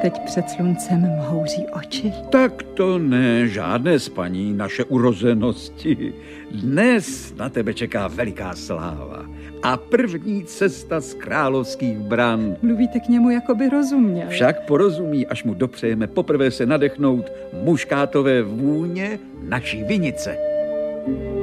Teď před sluncem mhouří oči. Tak to ne, žádné spaní, naše urozenosti. Dnes na tebe čeká veliká sláva a první cesta z královských bran. Mluvíte k němu, jako by rozuměl. Však porozumí, až mu dopřejeme poprvé se nadechnout muškátové vůně naší vinice.